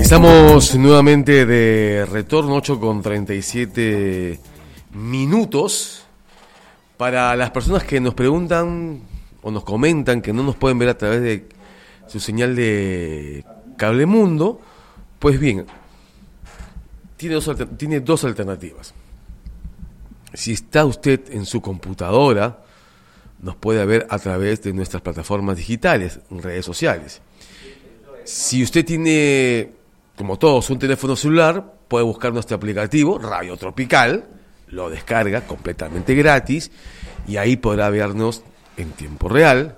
Estamos nuevamente de retorno, 8:37. Para las personas que nos preguntan o nos comentan que no nos pueden ver a través de su señal de Cablemundo, pues bien, tiene dos alternativas. Si está usted en su computadora, nos puede ver a través de nuestras plataformas digitales, redes sociales. Si usted tiene, como todos, un teléfono celular, puede buscar nuestro aplicativo Radio Tropical, lo descarga completamente gratis y ahí podrá vernos en tiempo real.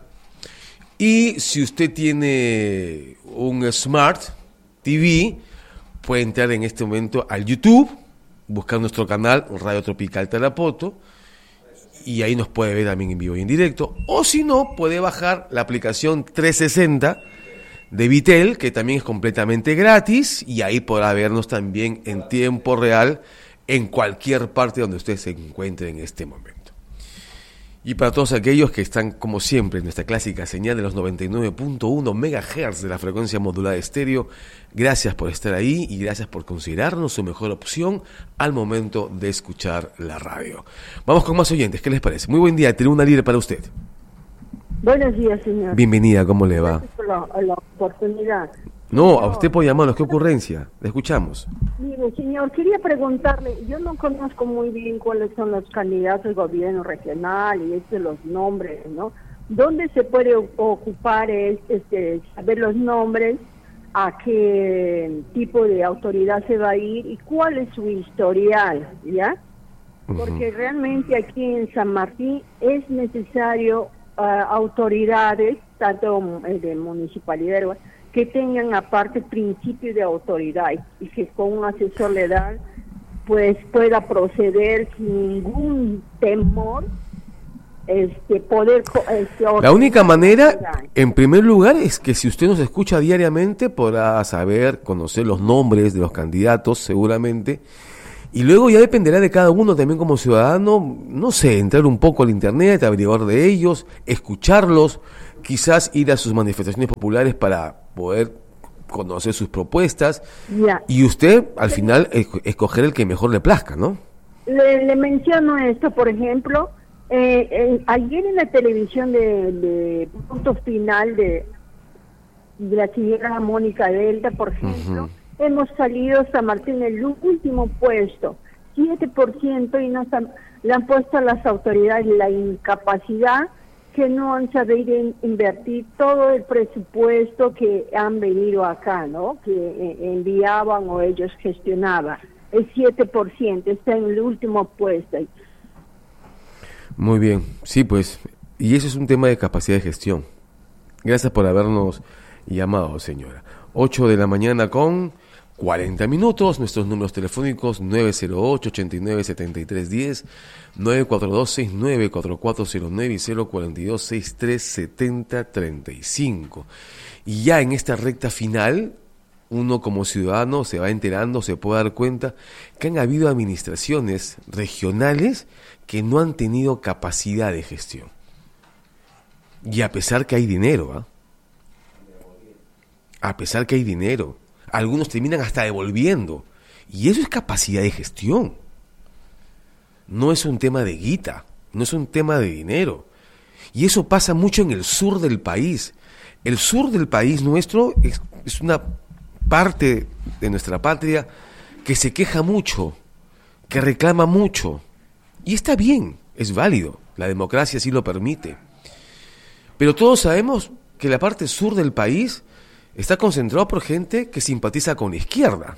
Y si usted tiene un Smart TV, puede entrar en este momento al YouTube, buscar nuestro canal Radio Tropical Tarapoto y ahí nos puede ver también en vivo y en directo. O si no, puede bajar la aplicación 360 de Vitel, que también es completamente gratis, y ahí podrá vernos también en tiempo real en cualquier parte donde usted se encuentre en este momento. Y para todos aquellos que están, como siempre, en nuestra clásica señal de los 99.1 MHz de la frecuencia modulada estéreo, gracias por estar ahí y gracias por considerarnos su mejor opción al momento de escuchar la radio. Vamos con más oyentes, ¿qué les parece? Muy buen día, Tribuna Libre para usted. Buenos días, señor. Bienvenida, ¿cómo le va? Gracias por la oportunidad. No, a usted por llamarnos, ¿qué ocurrencia? Le escuchamos. Mire, señor, quería preguntarle, yo no conozco muy bien cuáles son los candidatos del gobierno regional y los nombres, ¿no? ¿Dónde se puede ocupar saber los nombres, a qué tipo de autoridad se va a ir y cuál es su historial, ¿ya? Porque realmente aquí en San Martín es necesario autoridades, tanto de municipalidad, que tengan aparte principio de autoridad y que con un asesor legal pues pueda proceder sin ningún temor poder la única manera, en primer lugar, es que si usted nos escucha diariamente podrá saber, conocer los nombres de los candidatos seguramente, y luego ya dependerá de cada uno también como ciudadano, no sé, entrar un poco al internet, averiguar de ellos, escucharlos, quizás ir a sus manifestaciones populares para poder conocer sus propuestas, y usted al final escoger el que mejor le plazca, ¿no? Le menciono esto, por ejemplo, ayer en la televisión de Punto Final de la señora Mónica Delta, por ejemplo, hemos salido San Martín en el último puesto, 7%, y le han puesto a las autoridades la incapacidad que no han sabido invertir todo el presupuesto que han venido acá, ¿no? Que enviaban o ellos gestionaban. El 7% está en el último puesto. Muy bien, sí, pues, y eso es un tema de capacidad de gestión. Gracias por habernos llamado, señora. 8:40 a.m, nuestros números telefónicos 908-89-7310, 942-694409 y 042-6370-35. Y ya en esta recta final, uno como ciudadano se va enterando, se puede dar cuenta que han habido administraciones regionales que no han tenido capacidad de gestión. Y a pesar que hay dinero, a pesar que hay dinero, algunos terminan hasta devolviendo. Y eso es capacidad de gestión. No es un tema de guita, no es un tema de dinero. Y eso pasa mucho en el sur del país. El sur del país nuestro es una parte de nuestra patria que se queja mucho, que reclama mucho. Y está bien, es válido, la democracia sí lo permite. Pero todos sabemos que la parte sur del país está concentrado por gente que simpatiza con la izquierda.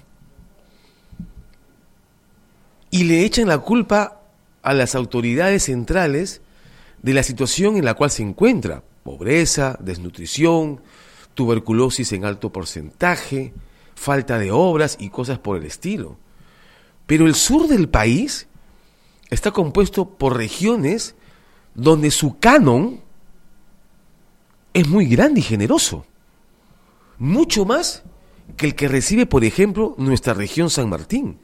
Y le echan la culpa a las autoridades centrales de la situación en la cual se encuentra. Pobreza, desnutrición, tuberculosis en alto porcentaje, falta de obras y cosas por el estilo. Pero el sur del país está compuesto por regiones donde su canon es muy grande y generoso. Mucho más que el que recibe, por ejemplo, nuestra región San Martín.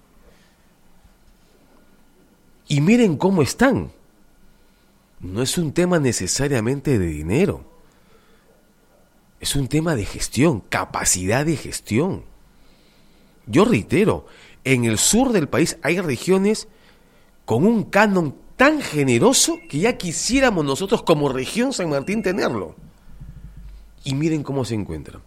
Y miren cómo están. No es un tema necesariamente de dinero. Es un tema de gestión, capacidad de gestión. Yo reitero, en el sur del país hay regiones con un canon tan generoso que ya quisiéramos nosotros como región San Martín tenerlo. Y miren cómo se encuentran.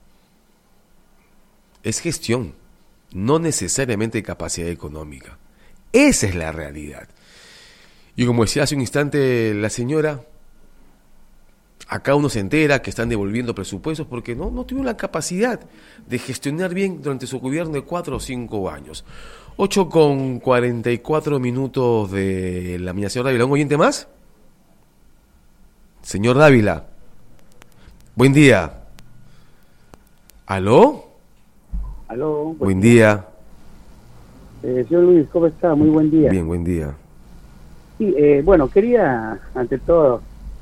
Es gestión, no necesariamente capacidad económica. Esa es la realidad. Y como decía hace un instante la señora, acá uno se entera que están devolviendo presupuestos porque no tuvieron la capacidad de gestionar bien durante su gobierno de 4 o 5 años. 8:44 de la mañana. Señor Dávila, ¿un oyente más? Señor Dávila, buen día. ¿Aló? Aló. Buen día. Señor Luis, ¿cómo está? Muy buen día. Bien, buen día. Sí, bueno, quería, ante todo,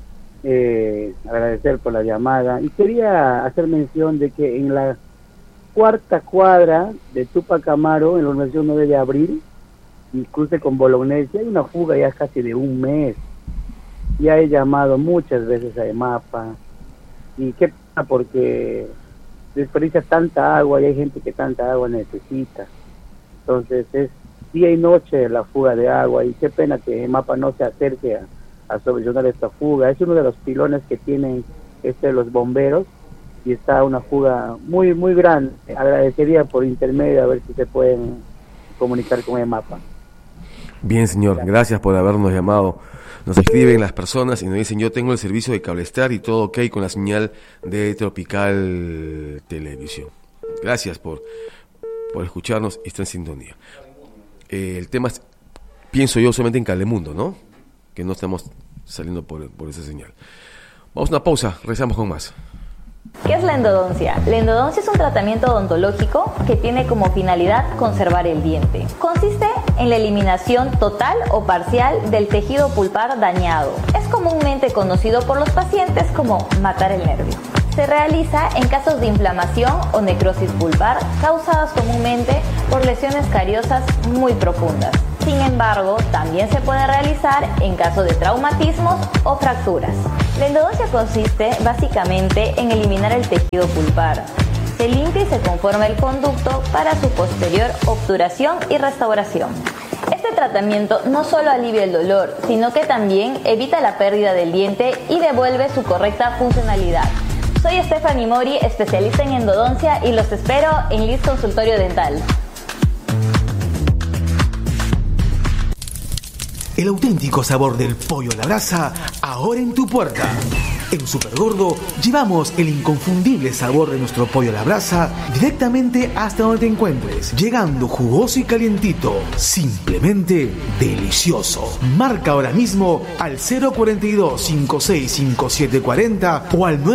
agradecer por la llamada y quería hacer mención de que en la 4ª cuadra de Túpac Amaro, en la organización 9 de abril, y cruce con Bolognesi, hay una fuga ya casi de un mes. Ya he llamado muchas veces a EMAPA y qué pasa porque desperdicia tanta agua y hay gente que tanta agua necesita. Entonces es día y noche la fuga de agua y qué pena que EMAPA no se acerque a solucionar esta fuga. Es uno de los pilones que tienen los bomberos y está una fuga muy muy grande. Agradecería por intermedio a ver si se pueden comunicar con EMAPA. Bien, señor, gracias por habernos llamado. Nos escriben las personas y nos dicen: yo tengo el servicio de Cablestar y todo ok con la señal de Tropical Televisión. Gracias por escucharnos y estar en sintonía. El tema es, pienso yo, solamente en Calemundo, ¿no? Que no estamos saliendo por esa señal. Vamos a una pausa, regresamos con más. ¿Qué es la endodoncia? La endodoncia es un tratamiento odontológico que tiene como finalidad conservar el diente. Consiste en la eliminación total o parcial del tejido pulpar dañado. Es comúnmente conocido por los pacientes como matar el nervio. Se realiza en casos de inflamación o necrosis pulpar causadas comúnmente por lesiones cariosas muy profundas. Sin embargo, también se puede realizar en caso de traumatismos o fracturas. La endodoncia consiste básicamente en eliminar el tejido pulpar. Se limpia y se conforma el conducto para su posterior obturación y restauración. Este tratamiento no solo alivia el dolor, sino que también evita la pérdida del diente y devuelve su correcta funcionalidad. Soy Stephanie Mori, especialista en endodoncia, y los espero en Liz Consultorio Dental. El auténtico sabor del pollo a la brasa, ahora en tu puerta. En Supergordo llevamos el inconfundible sabor de nuestro pollo a la brasa directamente hasta donde te encuentres, llegando jugoso y calientito, simplemente delicioso. Marca ahora mismo al 042-565740 o al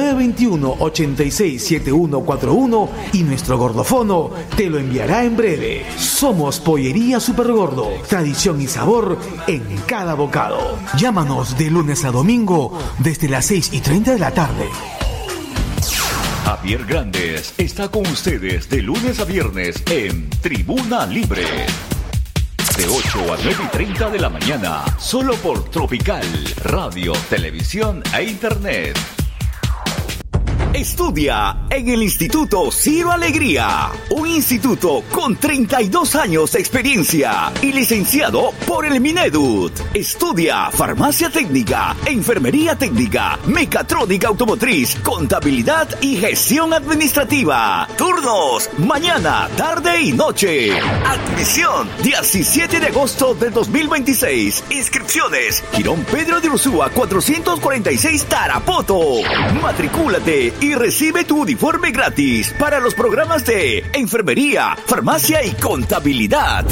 921-867141 y nuestro gordofono te lo enviará en breve. Somos Pollería Supergordo, tradición y sabor en cada bocado. Llámanos de lunes a domingo desde las 6:30 de la tarde. Javier Grandes está con ustedes de lunes a viernes en Tribuna Libre. De 8 a 9:30 de la mañana, solo por Tropical, radio, televisión e internet. Estudia en el Instituto Ciro Alegría, un instituto con 32 años de experiencia y licenciado por el Mineduc. Estudia farmacia técnica, enfermería técnica, mecatrónica automotriz, contabilidad y gestión administrativa. Turnos, mañana, tarde y noche. Admisión, 17 de agosto del 2026. Inscripciones, Girón Pedro de Ursúa 446 Tarapoto. Matricúlate y recibe tu uniforme gratis para los programas de enfermería, farmacia y contabilidad.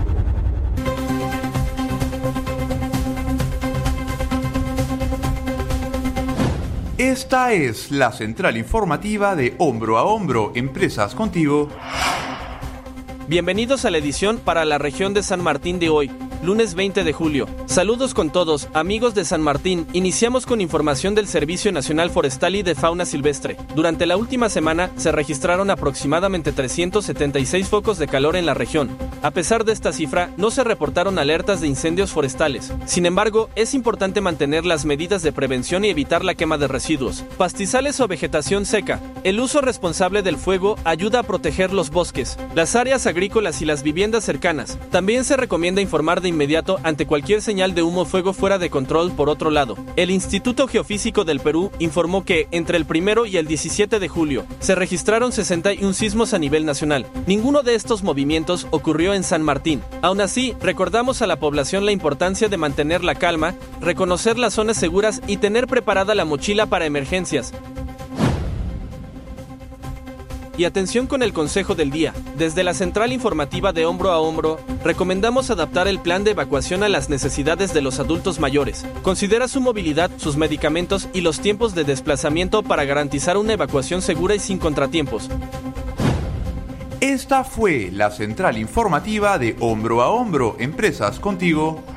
Esta es la central informativa de Hombro a Hombro, Empresas Contigo. Bienvenidos a la edición para la región de San Martín de hoy. lunes 20 de julio. Saludos con todos, amigos de San Martín. Iniciamos con información del Servicio Nacional Forestal y de Fauna Silvestre. Durante la última semana se registraron aproximadamente 376 focos de calor en la región. A pesar de esta cifra, no se reportaron alertas de incendios forestales. Sin embargo, es importante mantener las medidas de prevención y evitar la quema de residuos, pastizales o vegetación seca. El uso responsable del fuego ayuda a proteger los bosques, las áreas agrícolas y las viviendas cercanas. También se recomienda informar de inmediato ante cualquier señal de humo o fuego fuera de control. Por otro lado, el Instituto Geofísico del Perú informó que entre el 1 y el 17 de julio se registraron 61 sismos a nivel nacional. Ninguno de estos movimientos ocurrió en San Martín. Aún así, recordamos a la población la importancia de mantener la calma, reconocer las zonas seguras y tener preparada la mochila para emergencias. Y atención con el consejo del día. Desde la central informativa de Hombro a Hombro, recomendamos adaptar el plan de evacuación a las necesidades de los adultos mayores. Considera su movilidad, sus medicamentos y los tiempos de desplazamiento para garantizar una evacuación segura y sin contratiempos. Esta fue la central informativa de Hombro a Hombro, Empresas Contigo.